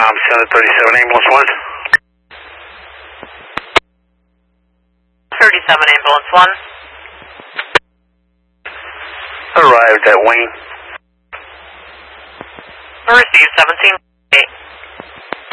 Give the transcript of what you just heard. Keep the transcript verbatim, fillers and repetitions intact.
Um, Center thirty-seven, ambulance one. thirty-seven, ambulance one. Arrived at Wayne. Receive seventeen eight.